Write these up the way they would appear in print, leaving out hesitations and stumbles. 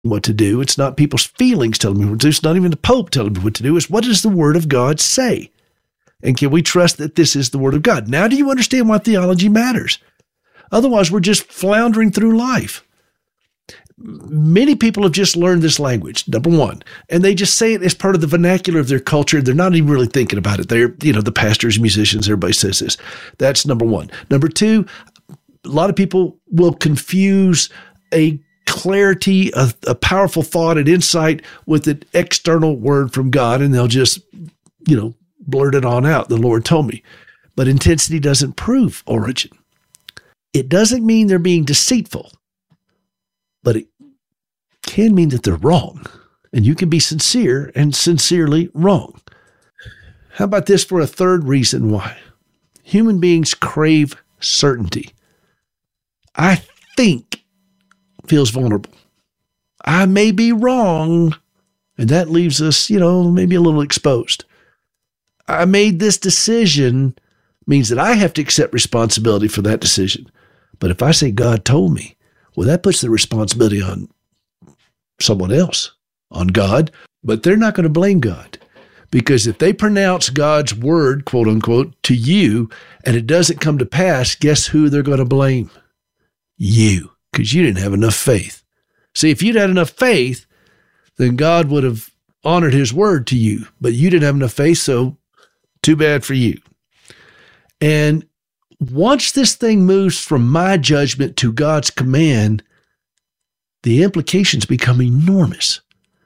what to do. It's not people's feelings telling me what to do. It's not even the Pope telling me what to do. It's what does the Word of God say? And can we trust that this is the Word of God? Now do you understand why theology matters? Otherwise, we're just floundering through life. Many people have just learned this language, number one, and they just say it as part of the vernacular of their culture. They're not even really thinking about it. They're, the pastors, musicians, everybody says this. That's number one. Number two, a lot of people will confuse a clarity, a powerful thought and insight with an external word from God, and they'll just, blurt it on out. The Lord told me. But intensity doesn't prove origin. It doesn't mean they're being deceitful, but it can mean that they're wrong. And you can be sincere and sincerely wrong. How about this for a third reason why? Human beings crave certainty. I think feels vulnerable. I may be wrong, and that leaves us, maybe a little exposed. I made this decision means that I have to accept responsibility for that decision. But if I say God told me, well, that puts the responsibility on someone else, on God, but they're not going to blame God. Because if they pronounce God's word, quote unquote, to you, and it doesn't come to pass, guess who they're going to blame? You, because you didn't have enough faith. See, if you'd had enough faith, then God would have honored his word to you, but you didn't have enough faith, so too bad for you. And once this thing moves from my judgment to God's command, the implications become enormous.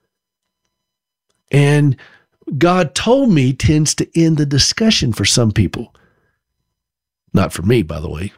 And God told me tends to end the discussion for some people. Not for me, by the way.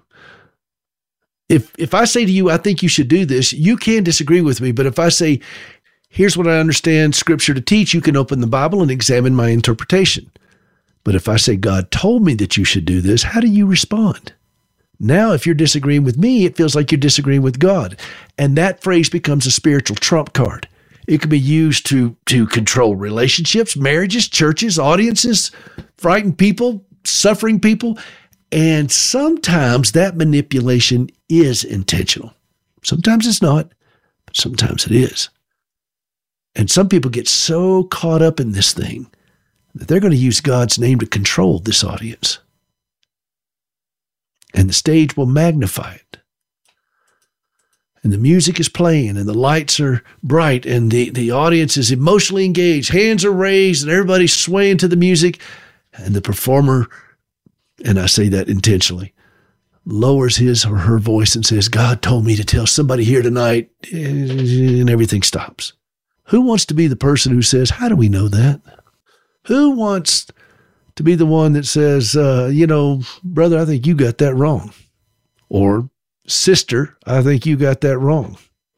If I say to you, I think you should do this, you can disagree with me. But if I say, here's what I understand Scripture to teach, you can open the Bible and examine my interpretation. But if I say, God told me that you should do this, how do you respond? Now, if you're disagreeing with me, it feels like you're disagreeing with God. And that phrase becomes a spiritual trump card. It can be used to control relationships, marriages, churches, audiences, frighten people, suffering people. And sometimes that manipulation is intentional. Sometimes it's not, but sometimes it is. And some people get so caught up in this thing that they're going to use God's name to control this audience. And the stage will magnify it. And the music is playing and the lights are bright and the audience is emotionally engaged. Hands are raised and everybody's swaying to the music. And the performer, and I say that intentionally, lowers his or her voice and says, God told me to tell somebody here tonight, and everything stops. Who wants to be the person who says, how do we know that? Who wants to be the one that says, brother, I think you got that wrong. Or, sister, I think you got that wrong.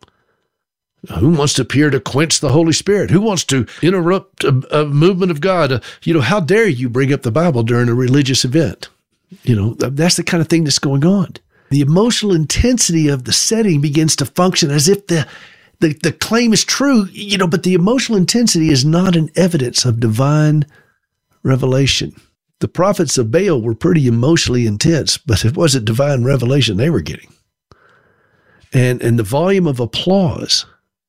Who wants to appear to quench the Holy Spirit? Who wants to interrupt a movement of God? How dare you bring up the Bible during a religious event? That's the kind of thing that's going on. The emotional intensity of the setting begins to function as if the claim is true, but the emotional intensity is not an evidence of divine revelation. The prophets of Baal were pretty emotionally intense, but it wasn't divine revelation they were getting. And the volume of applause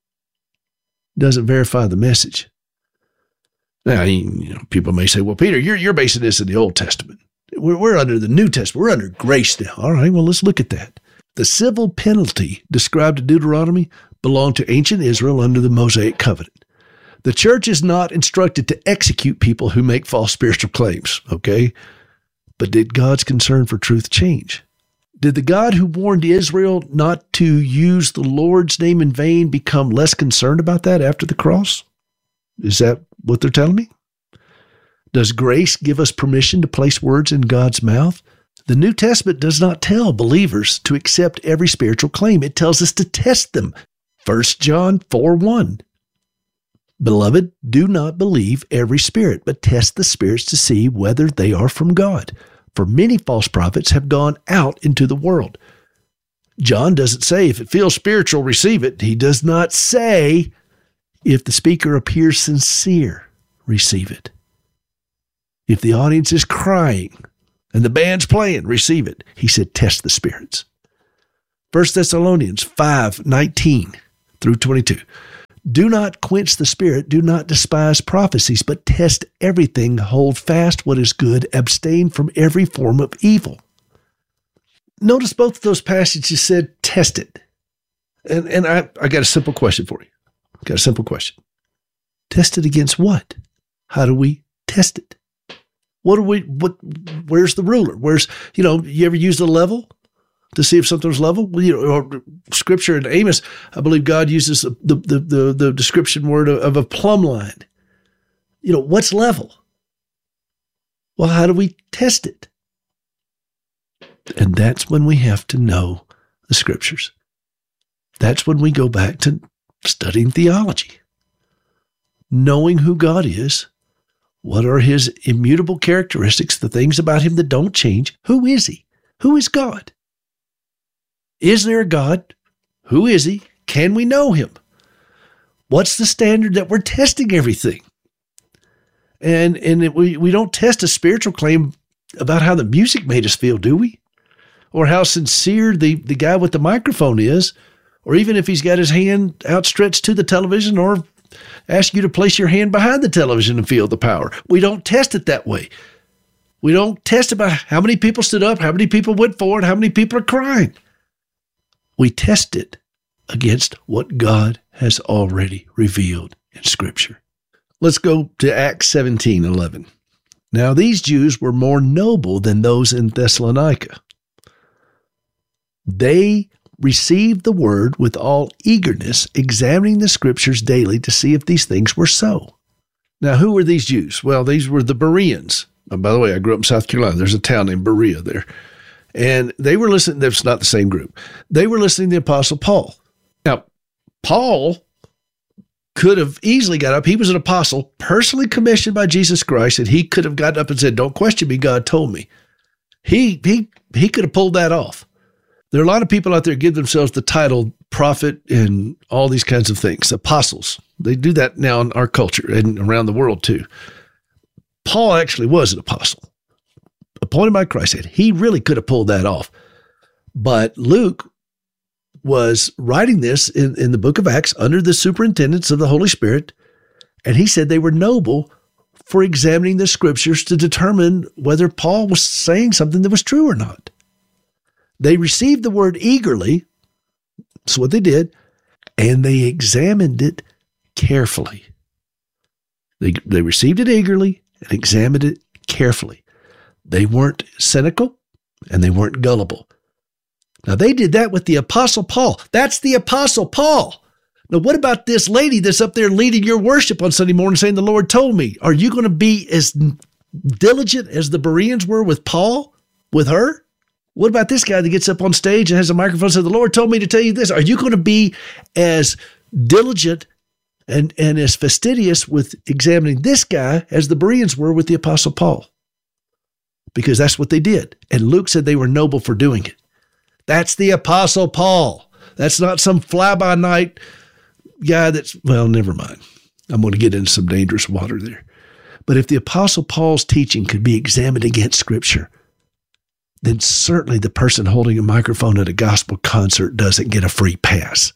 doesn't verify the message. Now, people may say, well, Peter, you're basing this in the Old Testament. We're under the New Testament. We're under grace now. All right, well, let's look at that. The civil penalty described in Deuteronomy belonged to ancient Israel under the Mosaic covenant. The church is not instructed to execute people who make false spiritual claims, okay? But did God's concern for truth change? Did the God who warned Israel not to use the Lord's name in vain become less concerned about that after the cross? Is that what they're telling me? Does grace give us permission to place words in God's mouth? The New Testament does not tell believers to accept every spiritual claim. It tells us to test them. 1 John 4:1. Beloved, do not believe every spirit, but test the spirits to see whether they are from God. For many false prophets have gone out into the world. John doesn't say, if it feels spiritual, receive it. He does not say, if the speaker appears sincere, receive it. If the audience is crying and the band's playing, receive it. He said, test the spirits. 1 Thessalonians 5:19 through 22. Do not quench the spirit. Do not despise prophecies, but test everything. Hold fast what is good. Abstain from every form of evil. Notice both of those passages said, test it. And I got a simple question for you. Test it against what? How do we test it? Where's the ruler? You ever used a level to see if something's level? Or Scripture in Amos, I believe God uses the description word of a plumb line. What's level? Well, how do we test it? And that's when we have to know the Scriptures. That's when we go back to studying theology. Knowing who God is, what are his immutable characteristics, the things about him that don't change. Who is he? Who is God? Is there a God? Who is he? Can we know him? What's the standard that we're testing everything? And we don't test a spiritual claim about how the music made us feel, do we? Or how sincere the guy with the microphone is, or even if he's got his hand outstretched to the television, or ask you to place your hand behind the television and feel the power. We don't test it that way. We don't test about how many people stood up, how many people went forward, how many people are crying. We test it against what God has already revealed in Scripture. Let's go to Acts 17:11. Now these Jews were more noble than those in Thessalonica. They received the word with all eagerness, examining the Scriptures daily to see if these things were so. Now, who were these Jews? Well, these were the Bereans. Oh, by the way, I grew up in South Carolina. There's a town named Berea there. And they were listening. That's not the same group. They were listening to the Apostle Paul. Now, Paul could have easily got up. He was an apostle, personally commissioned by Jesus Christ, and he could have gotten up and said, "Don't question me, God told me." He could have pulled that off. There are a lot of people out there give themselves the title prophet and all these kinds of things, apostles. They do that now in our culture and around the world too. Paul actually was an apostle, appointed by Christ. And he really could have pulled that off. But Luke was writing this in the book of Acts under the superintendence of the Holy Spirit, and he said they were noble for examining the Scriptures to determine whether Paul was saying something that was true or not. They received the word eagerly. That's what they did. And they examined it carefully. They received it eagerly and examined it carefully. They weren't cynical and they weren't gullible. Now, they did that with the Apostle Paul. That's the Apostle Paul. Now, what about this lady that's up there leading your worship on Sunday morning saying, "The Lord told me"? Are you going to be as diligent as the Bereans were with Paul, with her? What about this guy that gets up on stage and has a microphone and says, "The Lord told me to tell you this"? Are you going to be as diligent and as fastidious with examining this guy as the Bereans were with the Apostle Paul? Because that's what they did. And Luke said they were noble for doing it. That's the Apostle Paul. That's not some fly-by-night guy well, never mind. I'm going to get into some dangerous water there. But if the Apostle Paul's teaching could be examined against Scripture, then certainly the person holding a microphone at a gospel concert doesn't get a free pass.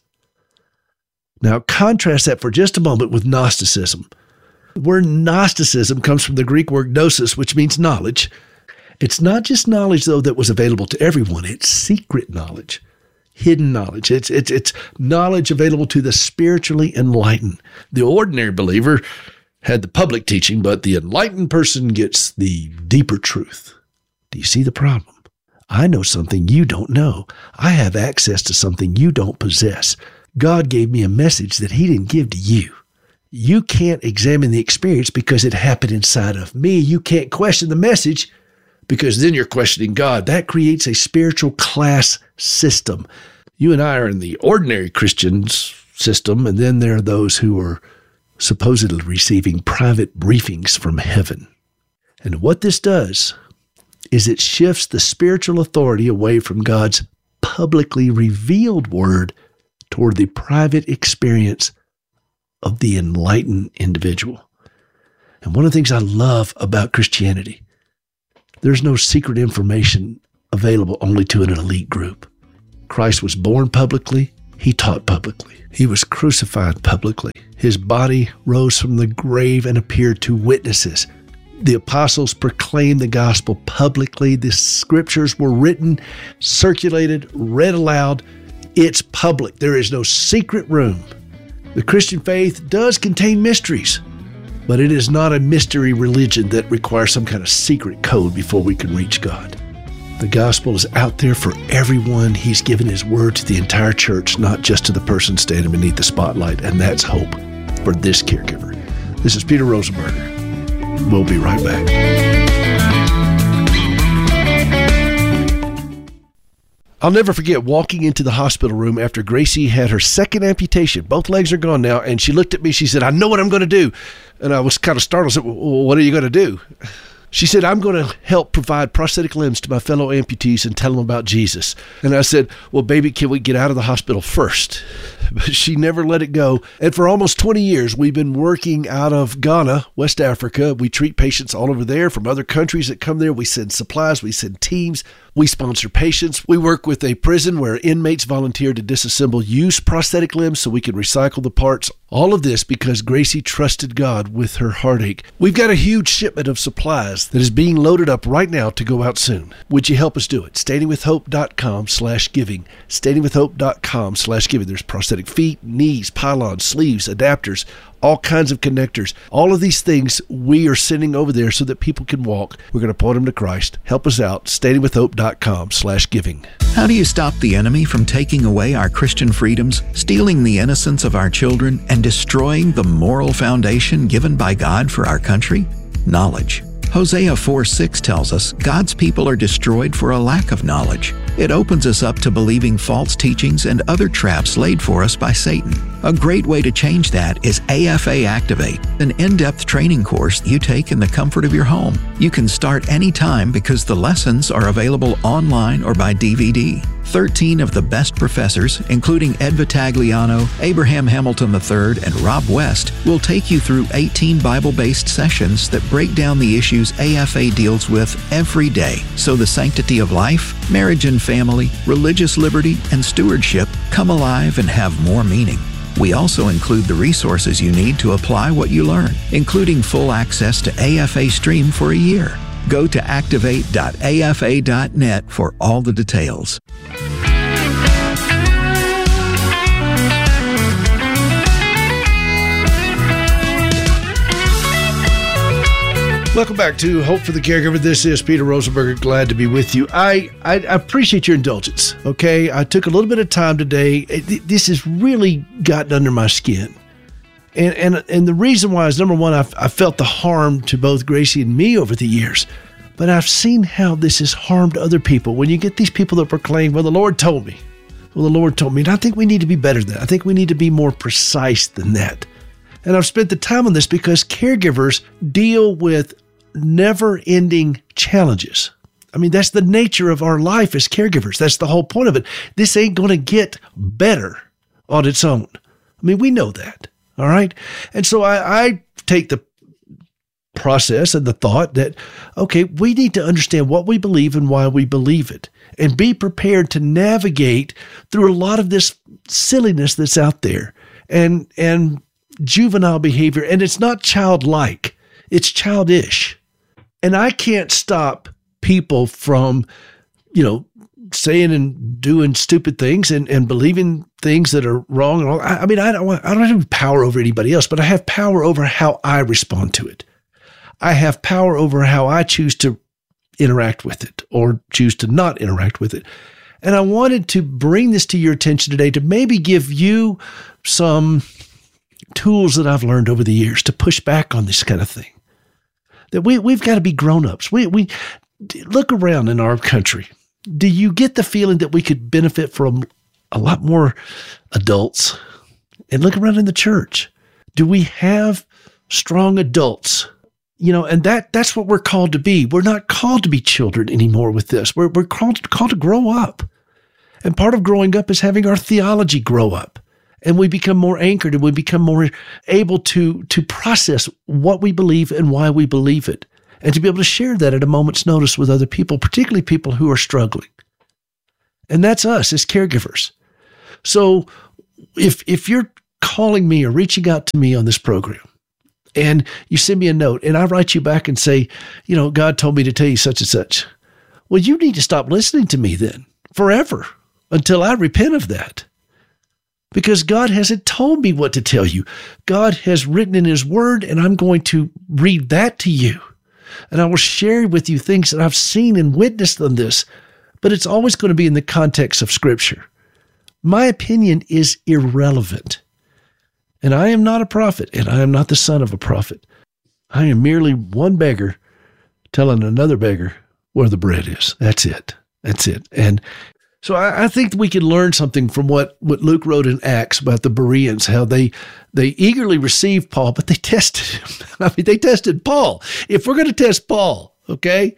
Now, contrast that for just a moment with Gnosticism. The word Gnosticism comes from the Greek word gnosis, which means knowledge. It's not just knowledge, though, that was available to everyone. It's secret knowledge, hidden knowledge. It's knowledge available to the spiritually enlightened. The ordinary believer had the public teaching, but the enlightened person gets the deeper truth. Do you see the problem? I know something you don't know. I have access to something you don't possess. God gave me a message that he didn't give to you. You can't examine the experience because it happened inside of me. You can't question the message because then you're questioning God. That creates a spiritual class system. You and I are in the ordinary Christians system, and then there are those who are supposedly receiving private briefings from heaven. And what this does is it shifts the spiritual authority away from God's publicly revealed word toward the private experience of the enlightened individual. And one of the things I love about Christianity, there's no secret information available only to an elite group. Christ was born publicly. He taught publicly. He was crucified publicly. His body rose from the grave and appeared to witnesses. The apostles proclaimed the gospel publicly. The scriptures were written, circulated, read aloud. It's public. There is no secret room. The Christian faith does contain mysteries, but it is not a mystery religion that requires some kind of secret code before we can reach God. The gospel is out there for everyone. He's given his word to the entire church, not just to the person standing beneath the spotlight, and that's hope for this caregiver. This is Peter Rosenberger. We'll be right back. I'll never forget walking into the hospital room after Gracie had her second amputation. Both legs are gone now, and she looked at me. She said, "I know what I'm going to do." And I was kind of startled. I said, "Well, what are you going to do?" She said, "I'm going to help provide prosthetic limbs to my fellow amputees and tell them about Jesus." And I said, "Well, baby, can we get out of the hospital first?" But she never let it go. And for almost 20 years, we've been working out of Ghana, West Africa. We treat patients all over there from other countries that come there. We send supplies. We send teams. We sponsor patients. We work with a prison where inmates volunteer to disassemble used prosthetic limbs so we can recycle the parts. All of this because Gracie trusted God with her heartache. We've got a huge shipment of supplies that is being loaded up right now to go out soon. Would you help us do it? StandingWithHope.com/giving. StandingWithHope.com/giving. There's prosthetic feet, knees, pylons, sleeves, adapters, all kinds of connectors. All of these things we are sending over there so that people can walk. We're going to point them to Christ. Help us out. StandingWithHope.com/giving. How do you stop the enemy from taking away our Christian freedoms, stealing the innocence of our children, and destroying the moral foundation given by God for our country? Knowledge. Hosea 4:6 tells us God's people are destroyed for a lack of knowledge. It opens us up to believing false teachings and other traps laid for us by Satan. A great way to change that is AFA Activate, an in-depth training course you take in the comfort of your home. You can start anytime because the lessons are available online or by DVD. 13 of the best professors, including Ed Vitagliano, Abraham Hamilton III, and Rob West, will take you through 18 Bible-based sessions that break down the issues AFA deals with every day, so the sanctity of life, marriage and family, religious liberty, and stewardship come alive and have more meaning. We also include the resources you need to apply what you learn, including full access to AFA Stream for a year. Go to activate.afa.net for all the details. Welcome back to Hope for the Caregiver. This is Peter Rosenberger. Glad to be with you. I appreciate your indulgence, okay? I took a little bit of time today. This has really gotten under my skin. And the reason why is, number one, I felt the harm to both Gracie and me over the years. But I've seen how this has harmed other people. When you get these people that proclaim, well, the Lord told me. Well, the Lord told me. And I think we need to be better than that. I think we need to be more precise than that. And I've spent the time on this because caregivers deal with never-ending challenges. I mean, that's the nature of our life as caregivers. That's the whole point of it. This ain't going to get better on its own. I mean, we know that, all right? And so I take the process and the thought that, okay, we need to understand what we believe and why we believe it, and be prepared to navigate through a lot of this silliness that's out there and juvenile behavior. And it's not childlike, it's childish. And I can't stop people from, saying and doing stupid things and believing things that are wrong and all. I mean, I don't have power over anybody else, but I have power over how I respond to it. I have power over how I choose to interact with it or choose to not interact with it. And I wanted to bring this to your attention today to maybe give you some tools that I've learned over the years to push back on this kind of thing. That we've got to be grown-ups. We look around in our country. Do you get the feeling that we could benefit from a lot more adults? And look around in the church. Do we have strong adults? And that's what we're called to be. We're not called to be children anymore with this. We're called to grow up. And part of growing up is having our theology grow up. And we become more anchored and we become more able to process what we believe and why we believe it. And to be able to share that at a moment's notice with other people, particularly people who are struggling. And that's us as caregivers. So if you're calling me or reaching out to me on this program, and you send me a note, and I write you back and say, God told me to tell you such and such. Well, you need to stop listening to me then forever until I repent of that. Because God hasn't told me what to tell you. God has written in his word, and I'm going to read that to you. And I will share with you things that I've seen and witnessed on this, but it's always going to be in the context of Scripture. My opinion is irrelevant. And I am not a prophet, and I am not the son of a prophet. I am merely one beggar telling another beggar where the bread is. That's it. That's it. And so I think we can learn something from what Luke wrote in Acts about the Bereans, how they eagerly received Paul, but they tested him. I mean, they tested Paul. If we're going to test Paul, okay,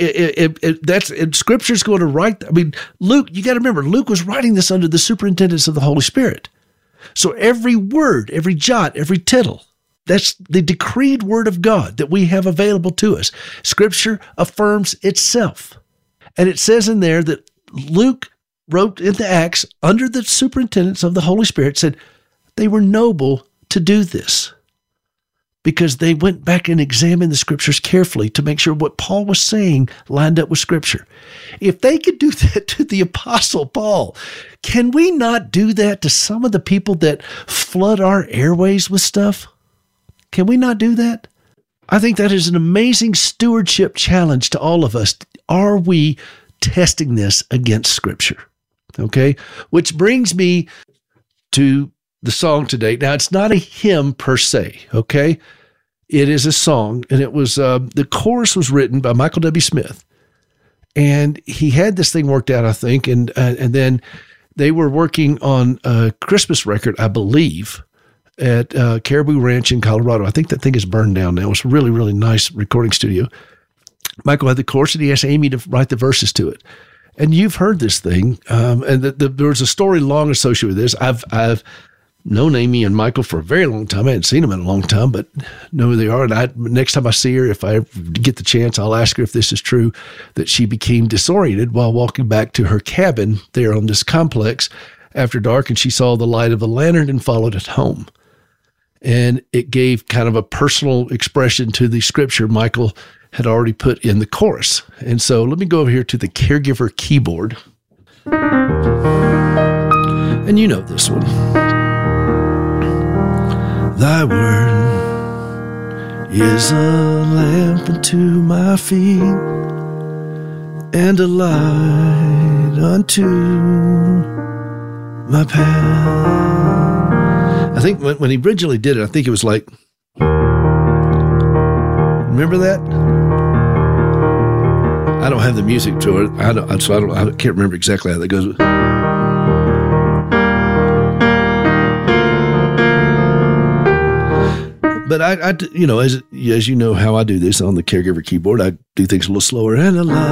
that's Scripture's going to write. I mean, Luke, you got to remember, Luke was writing this under the superintendence of the Holy Spirit. So every word, every jot, every tittle, that's the decreed word of God that we have available to us. Scripture affirms itself. And it says in there that Luke wrote in the Acts under the superintendence of the Holy Spirit, said they were noble to do this because they went back and examined the Scriptures carefully to make sure what Paul was saying lined up with Scripture. If they could do that to the Apostle Paul, can we not do that to some of the people that flood our airways with stuff? Can we not do that? I think that is an amazing stewardship challenge to all of us. Are we testing this against Scripture? Okay, which brings me to the song today. Now, it's not a hymn per se, okay? It is a song, and it was, the chorus was written by Michael W. Smith, and he had this thing worked out, I think, and then they were working on a Christmas record, I believe, at Caribou Ranch in Colorado. I think that thing is burned down now. It's a really, really nice recording studio. Michael had the chorus, and he asked Amy to write the verses to it. And you've heard this thing, and there was a story long associated with this. I've known Amy and Michael for a very long time. I hadn't seen them in a long time, but know who they are. And next time I see her, if I get the chance, I'll ask her if this is true, that she became disoriented while walking back to her cabin there on this complex after dark, and she saw the light of a lantern and followed it home. And it gave kind of a personal expression to the Scripture Michael had already put in the chorus. And so let me go over here to the Caregiver keyboard. And you know this one. Thy word is a lamp unto my feet and a light unto my path. I think when he originally did it, I think it was like, remember that? I don't have the music to it. I can't remember exactly how that goes. But as you know how I do this on the Caregiver keyboard, I do things a little slower. And a lot.